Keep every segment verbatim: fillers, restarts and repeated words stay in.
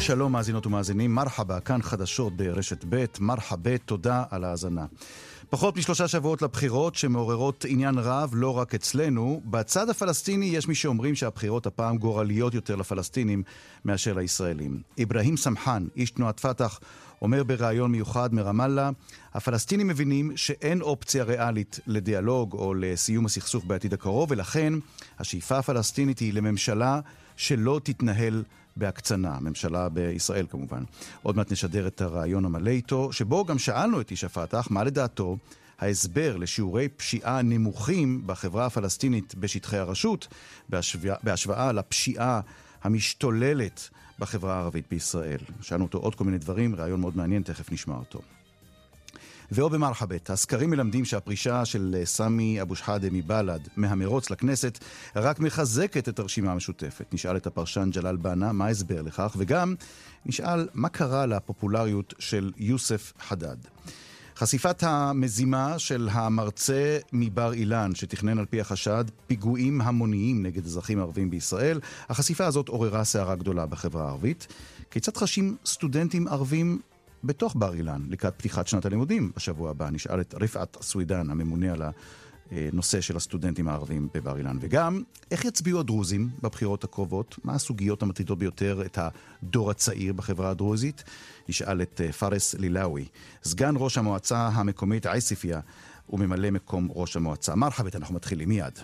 שלום מאזינות ומאזינים, מרחבה, כאן חדשות ברשת ב', מרחבה, תודה על ההאזנה. פחות משלושה שבועות לבחירות שמעוררות עניין רב לא רק אצלנו. בצד הפלסטיני יש מי שאומרים שהבחירות הפעם גורליות יותר לפלסטינים מאשר לישראלים. איברהים סמחן, איש תנועת פתח, אומר בראיון מיוחד מרמאללה, הפלסטינים מבינים שאין אופציה ריאלית לדיאלוג או לסיום הסכסוך בעתיד הקרוב, ולכן השאיפה הפלסטינית היא לממשלה שלא תתנהל בהקצנה, ממשלה בישראל כמובן. עוד מעט נשדר את הרעיון המלא איתו, שבו גם שאלנו את איש הפתח מה לדעתו ההסבר לשיעורי פשיעה נמוכים בחברה הפלסטינית בשטחי הרשות, בהשוואה, בהשוואה לפשיעה המשתוללת בחברה הערבית בישראל. שאלנו אותו עוד כל מיני דברים, רעיון מאוד מעניין, תכף נשמע אותו. ואו במרחבת, הסקרים מלמדים שהפרישה של סמי אבו שחאדה מבל"ד מהמרוץ לכנסת רק מחזקת את הרשימה המשותפת. נשאל את הפרשן ג'לאל בנה מה הסבר לכך, וגם נשאל מה קרה לפופולריות של יוסף חדד. חשיפת המזימה של המרצה מבר אילן שתכנן על פי החשד פיגועים המוניים נגד אזרחים ערבים בישראל. החשיפה הזאת עוררה סערה גדולה בחברה הערבית. כיצד חשים סטודנטים ערבים בתוך בר אילן לקראת פתיחת שנת הלימודים בשבוע הבא? נשאל את רפעת סווידן, הממונה על הנושא של הסטודנטים הערבים בבר אילן. וגם, איך יצביעו הדרוזים בבחירות הקרובות? מה הסוגיות המטרידות ביותר את הדור הצעיר בחברה הדרוזית? נשאל את פארס לילאווי, סגן ראש המועצה המקומית עיספיה וממלא מקום ראש המועצה. מרחבת, אנחנו מתחילים מיד.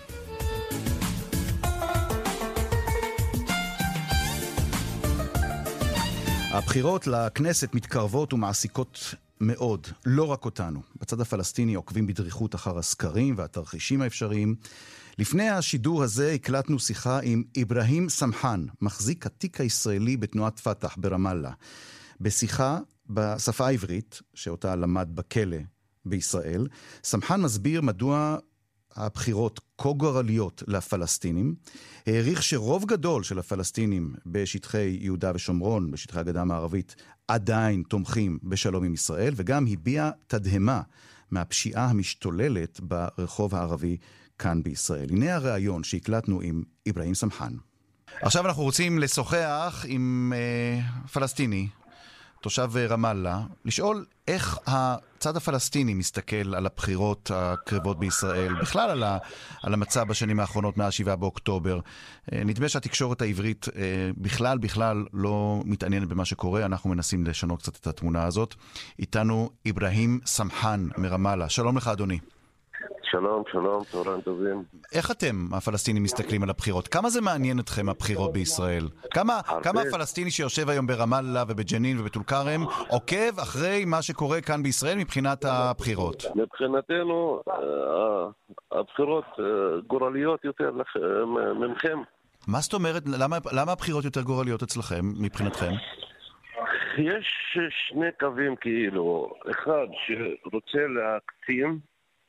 הבחירות לכנסת מתקרבות ומעסיקות מאוד, לא רק אותנו. בצד הפלסטיני עוקבים בדריכות אחר הסקרים והתרחישים האפשריים. לפני השידור הזה הקלטנו שיחה עם איברהים סמחן, מחזיק התיק הישראלי בתנועת פתח ברמאללה. בשיחה בשפה העברית, שאותה למד בכלא בישראל, סמחן מסביר מדוע הבחירות כה גורליות לפלסטינים, העריך שרוב גדול של הפלסטינים בשטחי יהודה ושומרון, בשטחי הגדה המערבית, עדיין תומכים בשלום עם ישראל, וגם הביע תדהמה מהפשיעה המשתוללת ברחוב הערבי כאן בישראל. הנה הרעיון שהקלטנו עם איברהים סמחן. עכשיו אנחנו רוצים לשוחח עם אה, פלסטיני, תושב רמאללה, לשאול איך הצד הפלסטיני מסתכל על הבחירות הקרבות בישראל, בכלל על, ה, על המצב בשנים האחרונות מהשבעה באוקטובר. נדמה שהתקשורת העברית בכלל בכלל לא מתעניינת במה שקורה, אנחנו מנסים לשנות קצת את התמונה הזאת. איתנו איברהים סמחן מרמאללה. שלום לך אדוני. שלום, שלום, צהריים טובים. איך אתם, הפלסטינים, מסתכלים על הבחירות? כמה זה מעניין אתכם, הבחירות בישראל? כמה, כמה הפלסטיני שיושב היום ברמאללה ובג'נין ובטול כרם עוקב אחרי מה שקורה כאן בישראל מבחינת הבחירות? מבחינתנו, הבחירות גורליות יותר ממכם. מה זאת אומרת? למה, למה הבחירות יותר גורליות אצלכם, מבחינתכם? יש שני קווים כאילו. אחד שרוצה להקטין,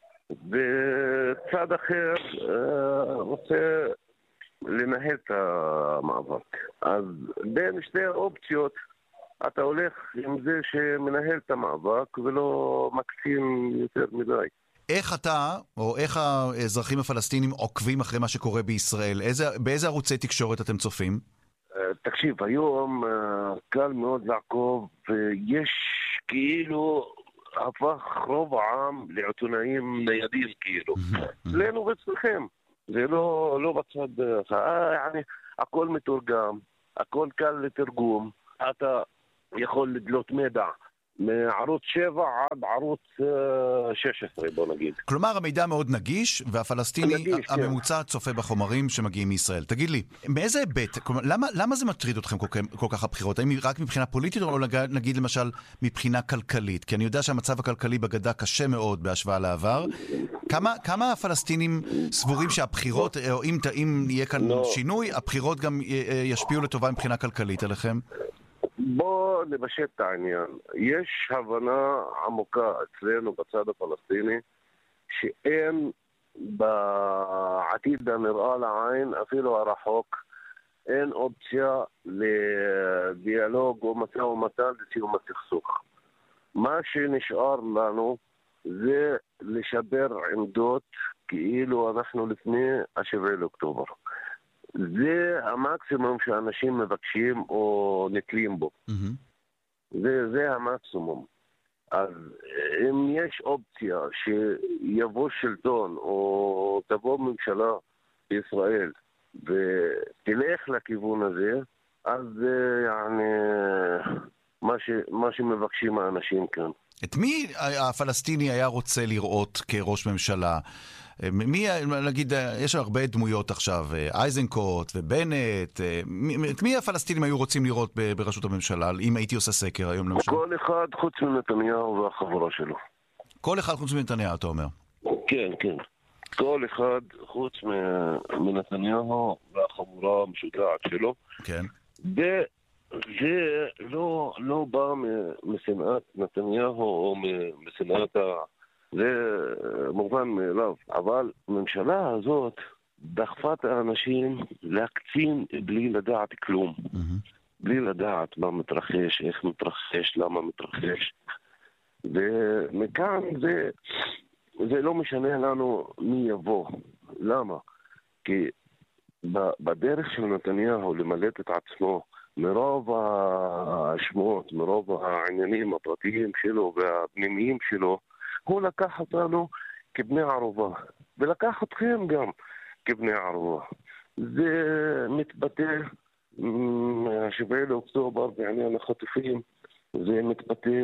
וצד אחר רוצה לנהל את המאבק. אז בין שתי האופציות אתה הולך עם זה שמנהל את המאבק ולא מקצין יותר מדי. איך אתה, או איך האזרחים הפלסטינים עוקבים אחרי מה שקורה בישראל? איזה, באיזה ערוצי תקשורת אתם צופים? תקשיב, היום קל מאוד לעקוב, ויש כאילו הפך רוב העם לעיתונאים ניידים כאילו. אצלנו ואצלכם. זה לא, לא בצד, يعني, הכל מתורגם, הכל קל לתרגום. אתה יכול לדלות מידע מערוץ שבע עד ערוץ שש עשרה, בוא נגיד. כלומר, המידע מאוד נגיש, והפלסטיני נגיש, הממוצע כן. צופה בחומרים שמגיעים מישראל. תגיד לי, מאיזה היבט, כלומר, למה, למה זה מטריד אתכם כל, כל כך הבחירות? האם רק מבחינה פוליטית, או נגיד למשל מבחינה כלכלית? כי אני יודע שהמצב הכלכלי בגדה קשה מאוד בהשוואה לעבר. כמה, כמה הפלסטינים סבורים שהבחירות, או אם, אם יהיה כאן לא. שינוי, הבחירות גם ישפיעו לטובה מבחינה כלכלית עליכם? בוא נבשט את העניין. יש הבנה עמוקה אצלנו בצד הפלסטיני שאין בעתיד הנראה לעין, אפילו הרחוק, אין אופציה לדיאלוג או משא ומתן לסיום הסכסוך. מה שנשאר לנו זה לשבר עמדות כאילו אנחנו לפני השבעה לאוקטובר. זה המקסימום שאנשים מבקשים או נטלים בו. Mm-hmm. זה, זה המקסימום. אז אם יש אופציה שיבוא שלטון או תבוא ממשלה בישראל ותלך לכיוון הזה, אז זה יעני מה, ש, מה שמבקשים האנשים כאן. את מי הפלסטיני היה רוצה לראות כראש ממשלה? מי, נגיד, יש הרבה דמויות עכשיו, אייזנקוט ובנט, את מי הפלסטינים היו רוצים לראות בראשות הממשלה, אם הייתי עושה סקר היום למשל? כל אחד חוץ מנתניהו והחבורה שלו. כל אחד חוץ מנתניהו, אתה אומר? כן, כן. כל אחד חוץ מנתניהו והחבורה המשוגעת שלו. כן. וזה לא, לא בא משנאת נתניהו או משנאת ה... זה מובן מאליו, אבל הממשלה הזאת דחפה את האנשים להקצין בלי לדעת כלום. Mm-hmm. בלי לדעת מה מתרחש, איך מתרחש, למה מתרחש. ומכאן זה, זה לא משנה לנו מי יבוא. למה? כי בדרך של נתניהו למלט את עצמו מרוב השמועות, מרוב העניינים הפרטיים שלו והפנימיים שלו, הוא לקח אותנו כבני ערובה, ולקח אתכם גם כבני ערובה. זה מתבטא מהשבעה לאוקטובר בעניין החטופים, זה מתבטא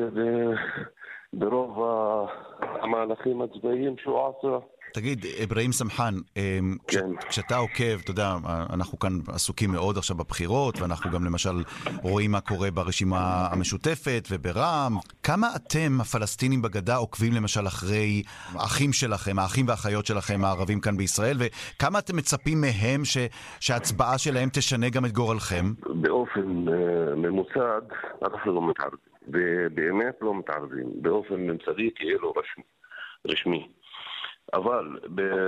ברוב המהלכים הצבאיים שהוא עשה. תגיד, אברהים סמחן, כש, כן. כשאתה עוקב, אתה יודע, אנחנו כאן עסוקים מאוד עכשיו בבחירות, ואנחנו גם למשל רואים מה קורה ברשימה המשותפת וברע"מ. כמה אתם, הפלסטינים בגדה, עוקבים למשל אחרי האחים שלכם, האחים והאחיות שלכם, הערבים כאן בישראל, וכמה אתם מצפים מהם ש, שההצבעה שלהם תשנה גם את גורלכם? באופן uh, ממוצד, אנחנו לא מתערבים, ובאמת לא מתערבים, באופן ממצדי כאילו רשמי. רשמי. אבל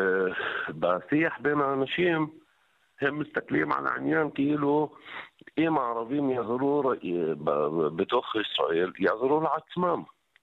בשיח בין האנשים הם מסתכלים על העניין כאילו אם הערבים יעזרו בתוך ישראל, יעזרו לעצמם.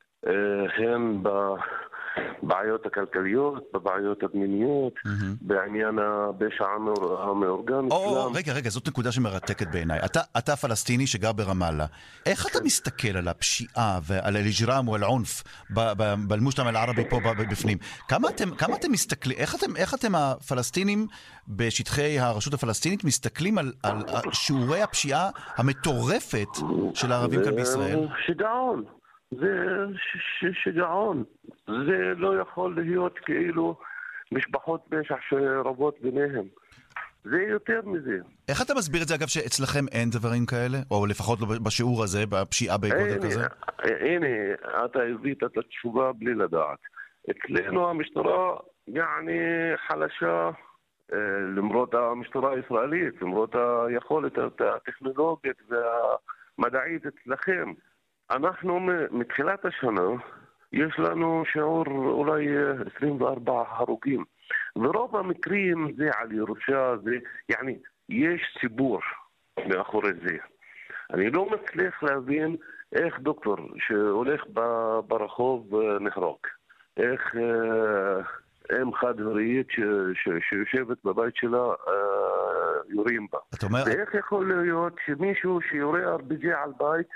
הן בבעיות הכלכליות, בבעיות הפנימיות, בעניין הפשע המאורגן. או, רגע, רגע, זאת נקודה שמרתקת בעיניי. אתה פלסטיני שגר ברמאללה. איך אתה מסתכל על הפשיעה ועל הלג'רם ועל העונף במושתמע הערבי פה בפנים? כמה אתם מסתכלים, איך אתם הפלסטינים בשטחי הרשות הפלסטינית מסתכלים על שיעורי הפשיעה המטורפת של הערבים כאן בישראל? שגעון. זה שגעון. זה לא יכול להיות כאילו משפחות פשע שרבות ביניהם. זה יותר מזה. איך אתה מסביר את זה, אגב, שאצלכם אין דברים כאלה? או לפחות לא בשיעור הזה, בפשיעה בגודל כזה? הנה, אתה הבאת את התשובה בלי לדעת. אצלנו המשטרה יעני חלשה, למרות המשטרה הישראלית, למרות היכולת הטכנולוגית והמדעית אצלכם. אנחנו מתחילת השנה יש לנו שיעור אולי עשרים וארבעה הרוגים, ורוב המקרים זה על ירושה, זה يعني יש ציבור מאחורי זה. אני לא מצליח להבין איך דוקטור שהולך ברחוב נהרג, איך אם חד הורית שיושבת בבית שלה יורים בה. ואיך יכול להיות שמישהו שיורה ארבג'י על בית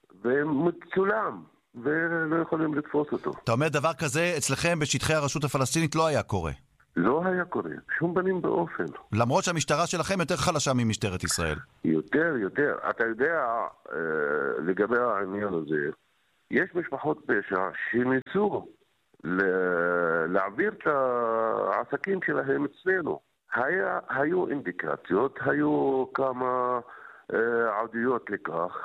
ומצולם, ולא יכולים לתפוס אותו. אתה אומר דבר כזה אצלכם בשטחי הרשות הפלסטינית לא היה קורה? לא היה קורה, שום פנים באופן. למרות שהמשטרה שלכם יותר חלשה ממשטרת ישראל. יותר, יותר. אתה יודע, לגבי העניין הזה, יש משפחות פשע שניסו להעביר את העסקים שלהם אצלנו. היה, היו אינדיקציות, היו כמה עדויות לכך.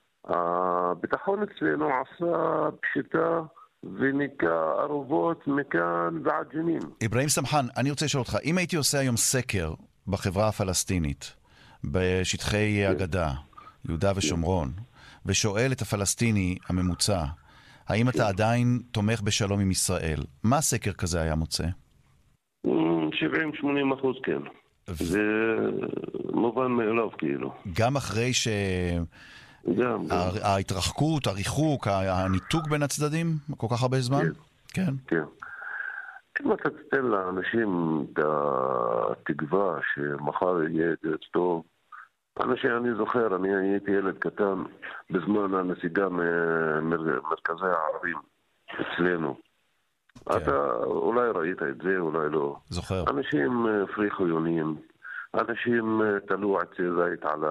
הביטחון אצלנו עשה פשיטה וניקה ערובות מכאן ועד ג'נין. אברהים סמחן, אני רוצה לשאול אותך, אם הייתי עושה היום סקר בחברה הפלסטינית, בשטחי הגדה, יהודה ושומרון, ושואל את הפלסטיני הממוצע, האם אתה עדיין תומך בשלום עם ישראל, מה סקר כזה היה מוצא? שבעים שמונים אחוז כן. זה מובן מאליו כאילו. גם אחרי ש... גם, גם. ההתרחקות, הריחוק, הניתוק בין הצדדים, כל כך הרבה זמן? כן. כן. כן. אם אתה תתן לאנשים את התקווה שמחר יהיה טוב, אנשים, אני זוכר, אני הייתי ילד קטן בזמן הנסיגה ממרכזי הערבים אצלנו. כן. אתה אולי ראית את זה, אולי לא. זוכר. אנשים פריחו יונים, אנשים תלו עצי זית על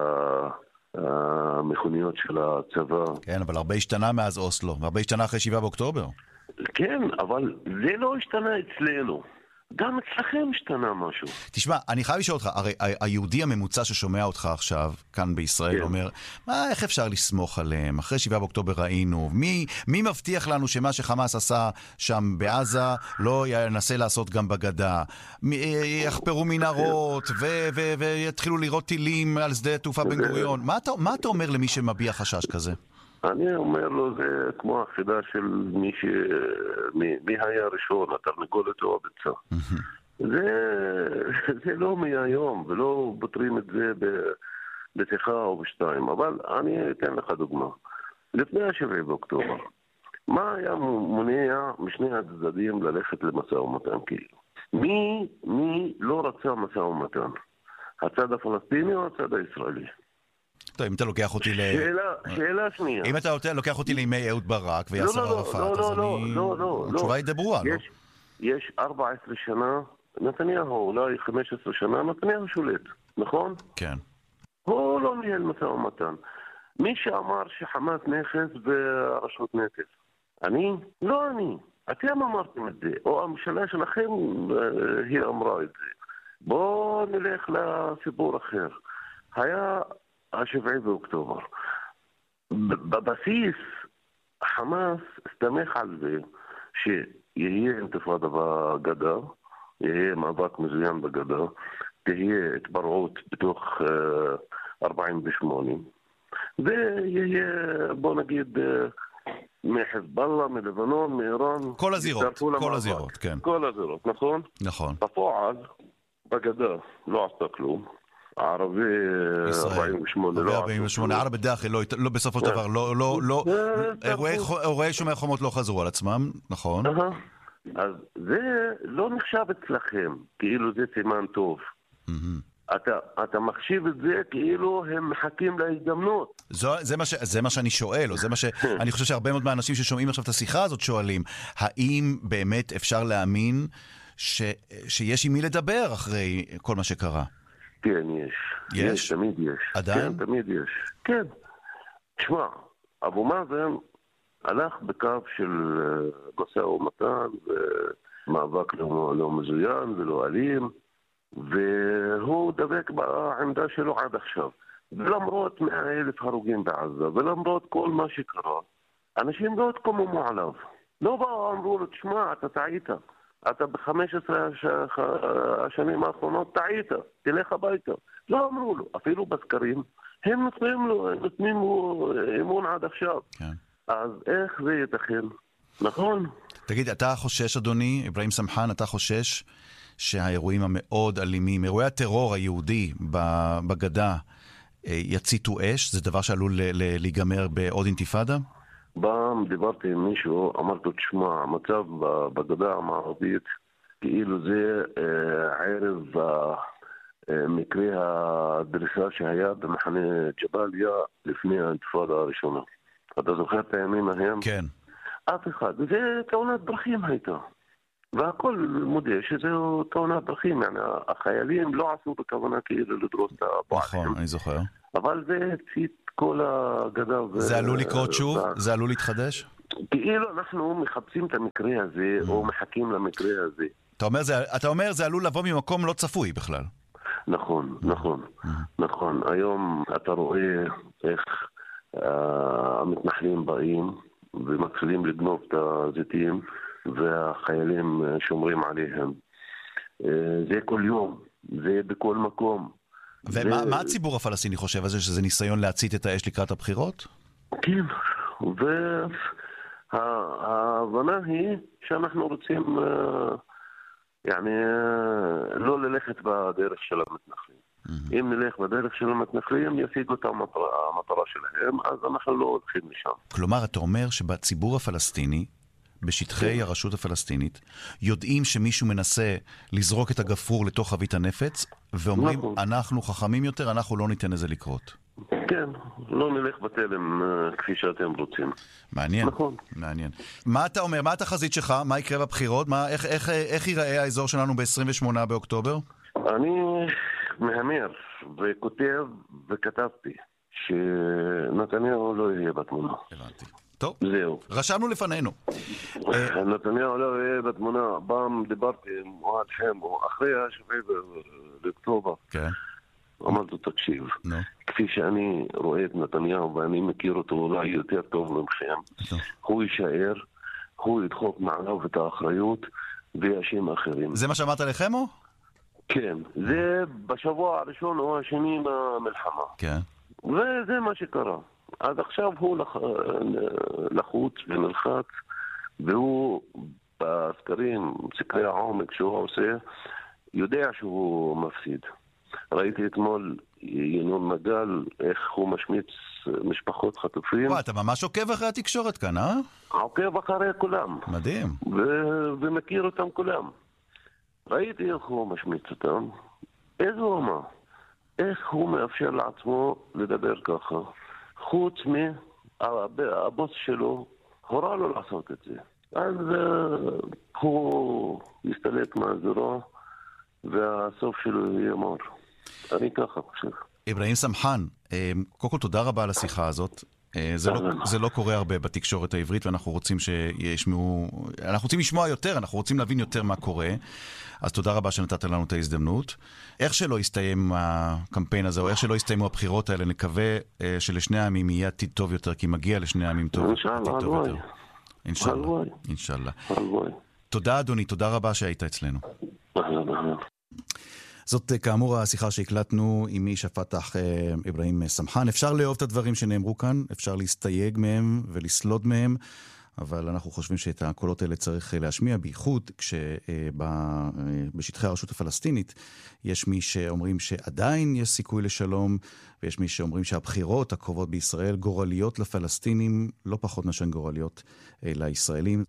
המכוניות של הצבא. כן, אבל הרבה השתנה מאז אוסלו, והרבה השתנה אחרי שבעה באוקטובר. כן, אבל זה לא השתנה אצלנו. גם אצלכם השתנה משהו. תשמע, אני חייב לשאול אותך, הרי היהודי הממוצע ששומע אותך עכשיו, כאן בישראל, כן. אומר, מה, איך אפשר לסמוך עליהם? אחרי שבעה באוקטובר ראינו, מי, מי מבטיח לנו שמה שחמאס עשה שם בעזה, לא ינסה לעשות גם בגדה? יחפרו מנהרות, ו- ו- ויתחילו לראות טילים על שדה תעופה בן גוריון. מה אתה, מה אתה אומר למי שמביע חשש כזה? אני אומר לו, זה כמו החידה של מי ש... מי, מי היה ראשון, התרנגולת או הביצה. זה, זה לא מהיום, ולא פותרים את זה בשיחה או בשתיים. אבל אני אתן לך דוגמה. לפני השבעה באוקטובר, מה היה מונע משני הצדדים ללכת למשא ומתן כאילו? מי, מי לא רצה משא ומתן? הצד הפלסטיני או הצד הישראלי? טוב, אם אתה לוקח אותי ל... שאלה, שאלה שנייה. אם אתה לוקח אותי לימי אהוד ברק ויאסר ערפאת, אז אני... התשובה היא די ברורה, לא? יש ארבע עשרה שנה, נתניהו, אולי חמש עשרה שנה, נתניהו שולט, נכון? כן. הוא לא ניהל משא ומתן. מי שאמר שחמאס נכס והרשות נטף? אני? לא אני. אתם אמרתם את זה, או הממשלה שלכם היא אמרה את זה. בואו נלך לסיפור אחר. היה... השבעה באוקטובר. בבסיס, חמאס הסתמך על זה שיהיה אינתיפאדה בגדה, יהיה מאבק מזוין בגדה, תהיה התפרעות בתוך ארבעים ושמונה, ויהיה, בוא נגיד, מחזבאללה, מלבנון, מאיראן. כל הזירות, כל הזירות, כן. כל הזירות, נכון? נכון. בפועל, בגדה לא עשתה כלום. ערבי ארבעים ושמונה, לא ארבעים ושמונה, ערבי דאחל, לא בסופו של דבר, לא, לא, לא, אירועי שומר חומות לא חזרו על עצמם, נכון? אז זה לא נחשב אצלכם, כאילו זה סימן טוב. אתה מחשיב את זה כאילו הם מחכים להזדמנות. זה מה שאני שואל, או זה מה שאני חושב שהרבה מאוד מהאנשים ששומעים עכשיו את השיחה הזאת שואלים, האם באמת אפשר להאמין שיש עם מי לדבר אחרי כל מה שקרה? כן, יש. יש? יש, תמיד יש. עדיין? כן, תמיד יש. כן. תשמע, אבו מאזן הלך בקו של משא ומתן ומאבק לא, לא מזוין ולא אלים, והוא דבק בעמדה שלו עד עכשיו. ולמרות מאה אלף הרוגים בעזה, ולמרות כל מה שקרה, אנשים לא התקוממו עליו. לא באו, אמרו לו, תשמע, אתה טעית. אתה ב-חמש עשרה השנים האחרונות טעית, תלך הביתה. לא אמרו לו, אפילו בסקרים, הם נותנים לו, הם נותנים לו אמון עד עכשיו. כן. אז איך זה ייתכן? נכון? תגיד, אתה חושש, אדוני, אברהים סמחן, אתה חושש שהאירועים המאוד אלימים, אירועי הטרור היהודי בגדה, יציתו אש? זה דבר שעלול להיגמר בעוד אינתיפאדה? פעם דיברתי עם מישהו, אמרתי, תשמע, המצב בגדה המערבית, כאילו זה ערב מקרה הדריסה שהיה במחנה ג'באליה לפני האינתיפאדה הראשונה. אתה זוכר את הימים ההם? כן. אף אחד. זה תאונת דרכים הייתה. והכל מודה שזהו תאונת דרכים. يعني, החיילים לא עשו בכוונה כאילו לדרוס את הפועלים. נכון, אני זוכר. אבל זה הצית כל הגדה. זה עלול לקרות שוב? זה עלול להתחדש? כאילו אנחנו מחפשים את המקרה הזה, או מחכים למקרה הזה. אתה אומר, זה, אתה אומר, זה עלול לבוא ממקום לא צפוי בכלל. נכון, נכון, נכון. היום אתה רואה איך המתנחלים באים ומתחילים לגנוב את הזיתים, והחיילים שומרים עליהם. זה כל יום, זה בכל מקום. ומה זה... מה הציבור הפלסטיני חושב על זה, שזה ניסיון להצית את האש לקראת הבחירות? כן, וההבנה היא שאנחנו רוצים يعني, לא ללכת בדרך של המתנחלים. Mm-hmm. אם נלך בדרך של המתנחלים, ישיגו את המטרה, המטרה שלהם, אז אנחנו לא הולכים לשם. כלומר, אתה אומר שבציבור הפלסטיני, בשטחי הרשות הפלסטינית, יודעים שמישהו מנסה לזרוק את הגפרור לתוך חבית הנפץ, ואומרים, אנחנו חכמים יותר, אנחנו לא ניתן לזה לקרות. כן, לא נלך בתלם כפי שאתם רוצים. מעניין, נכון. מעניין. מה אתה אומר, מה התחזית שלך, מה יקרה בבחירות, מה, איך, איך, איך ייראה האזור שלנו ב-עשרים ושמונה באוקטובר? אני מהמר וכותב וכתבתי שנתניהו לא יהיה בתמונה. הבנתי. טוב, זהו. רשמנו לפנינו. נתניהו לא יהיה בתמונה. פעם דיברתי עם אוהד חמו, אחרי השבעה באוקטובר. כן. אמרתי, תקשיב, נו. כפי שאני רואה את נתניהו ואני מכיר אותו אולי יותר טוב ממכם, הוא יישאר, הוא ידחוק מעליו את האחריות ויאשים אחרים. זה מה שאמרת לחמו? כן, זה בשבוע הראשון או השני מהמלחמה. כן. וזה מה שקרה. עד עכשיו הוא לח... לחוץ ומלחץ, והוא בסקרים, סקרי העומק שהוא עושה, יודע שהוא מפסיד. ראיתי אתמול ינון מגל, איך הוא משמיץ משפחות חטופים. וואי, אתה ממש עוקב אחרי התקשורת כאן, אה? עוקב אחרי כולם. מדהים. ו- ומכיר אותם כולם. ראיתי איך הוא משמיץ אותם. איזו רמה. איך הוא מאפשר לעצמו לדבר ככה. חוץ מהבוס שלו, הורה לו לעשות את זה. אז uh, הוא יסתלק מהזרוע, והסוף שלו יהיה מור. אני ככה חושב. אברהים סמחן, קודם כל תודה רבה על השיחה הזאת. זה לא, זה לא קורה הרבה בתקשורת העברית, ואנחנו רוצים שישמעו, אנחנו רוצים לשמוע יותר, אנחנו רוצים להבין יותר מה קורה. אז תודה רבה שנתת לנו את ההזדמנות. איך שלא יסתיים הקמפיין הזה, או איך שלא יסתיימו הבחירות האלה, נקווה שלשני העמים יהיה עתיד טוב יותר, כי מגיע לשני העמים טוב, עתיד טוב יותר. אינשאללה. אינשאללה. תודה אדוני, תודה רבה שהיית אצלנו. זאת כאמור השיחה שהקלטנו עם איש הפתח אברהים סמחן. אפשר לאהוב את הדברים שנאמרו כאן, אפשר להסתייג מהם ולסלוד מהם, אבל אנחנו חושבים שאת הקולות האלה צריך להשמיע, בייחוד כשבשטחי הרשות הפלסטינית יש מי שאומרים שעדיין יש סיכוי לשלום, ויש מי שאומרים שהבחירות הקרובות בישראל גורליות לפלסטינים, לא פחות נשן גורליות לישראלים.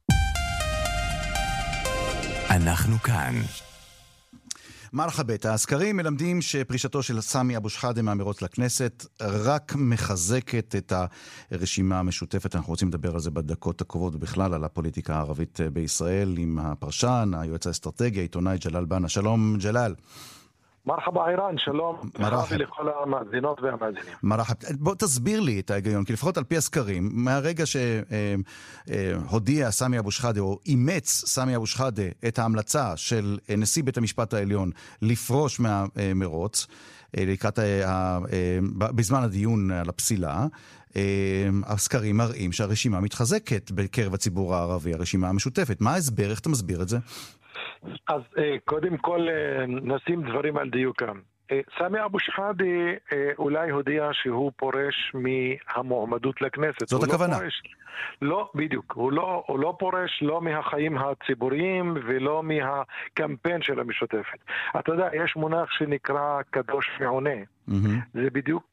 אנחנו כאן. מרחבת, הסקרים מלמדים שפרישתו של סמי אבו שחאדה מהמרוץ לכנסת רק מחזקת את הרשימה המשותפת. אנחנו רוצים לדבר על זה בדקות הקרובות ובכלל על הפוליטיקה הערבית בישראל עם הפרשן, היועץ האסטרטגי, העיתונאי ג'לאל בנה. שלום ג'לאל. מרחבה איראן, שלום. מרחבה. לכל המאזינות והמאזינים. מרחבה. בוא תסביר לי את ההיגיון, כי לפחות על פי הסקרים, מהרגע שהודיע סמי אבו שחאדה, או אימץ סמי אבו שחאדה את ההמלצה של נשיא בית המשפט העליון לפרוש מהמרוץ, לקראת בזמן הדיון על הפסילה, הסקרים מראים שהרשימה מתחזקת בקרב הציבור הערבי, הרשימה המשותפת. מה ההסבר? איך אתה מסביר את זה? אז קודם כל נשים דברים על דיוקם. סמי אבו שחאדה אולי הודיע שהוא פורש מהמועמדות לכנסת. זאת הכוונה. לא, בדיוק. הוא לא, הוא לא פורש לא מהחיים הציבוריים ולא מהקמפיין של המשותפת. אתה יודע, יש מונח שנקרא קדוש מעונה. זה בדיוק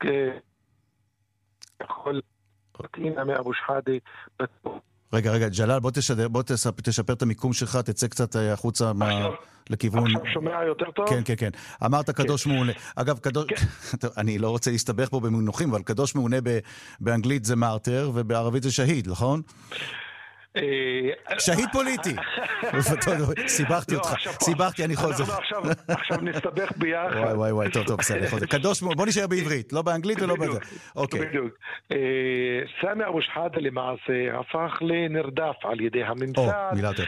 יכול להתאים מאבו שחאדה בטוח. רגע, רגע, ג'לאל, בוא תשדר, בוא תשפר את המיקום שלך, תצא קצת החוצה לכיוון... עכשיו שומע יותר טוב? כן, כן, כן. אמרת קדוש מעונה. אגב, קדוש... אני לא רוצה להסתבך פה במונחים, אבל קדוש מעונה באנגלית זה מרטר, ובערבית זה שהיד, נכון? שהיד פוליטי. סיבכתי אותך. סיבכתי, אני חוזר. עכשיו נסתבך ביחד. וואי, וואי, וואי, טוב, טוב, בסדר. קדוש מעונה, בוא נשאר בעברית, לא באנגלית ולא בזה. אוקיי. בדיוק. סמי אבו שחאדה למעשה הפך לנרדף על ידי הממסד. או, מילה יותר